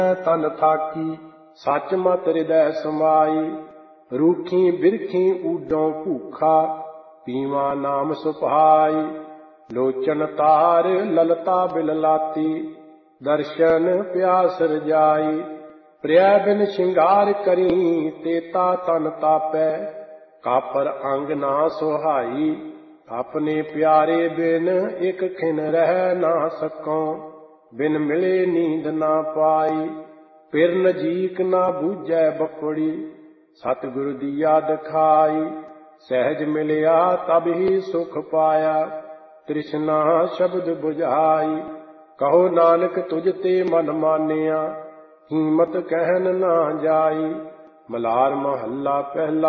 ਤਨ ਥਾਕੀ ਸੱਚ ਮਤ ਹਿਰਦੈ ਸਮਾਈ। ਰੂਖੀ ਬਿਰਖੀ ਊਡੋਂ ਭੂਖਾ ਪੀਵਾ ਨਾਮ ਸੁਭਾਈ। ਲੋਚਨ ਤਾਰ ਲਲਤਾ ਬਿਲਲਾਤੀ ਦਰਸ਼ਨ ਪਿਆਸ ਰਜਾਈ। ਪ੍ਰਿਆ ਬਿਨ ਸ਼ਿੰਗਾਰ ਕਰੀ ਤੇਤਾ ਤਨ ਤਾਪੈ ਕਾਪਰ ਅੰਗ ਨਾ ਸੁਹਾਈ। ਆਪਣੇ ਪਿਆਰੇ ਬਿਨ ਇੱਕ ਖਿਨ ਰਹਿ ਨਾ ਸਕੋਂ ਬਿਨ ਮਿਲੇ ਨੀਂਦ ਨਾ ਪਾਈ। ਫਿਰ ਨਜੀਕ ਨਾ ਬੂਝੈ ਬਕੜੀ ਸਤਿਗੁਰ ਦੀ ਯਾਦ ਖਾਈ। ਸਹਿਜ ਮਿਲਿਆ ਤਬ ਹੀ ਸੁਖ ਪਾਇਆ ਤ੍ਰਿਸ਼ਨਾ ਸ਼ਬਦ ਬੁਝਾਈ। ਕਹੋ ਨਾਨਕ ਤੁਝ ਤੇ ਮਨ ਮਾਨਿਆ ਕੀਮਤ ਕਹਿਨ ਨਾ ਜਾਈ। ਮਲਾਰ ਮਹੱਲਾ ਪਹਿਲਾ।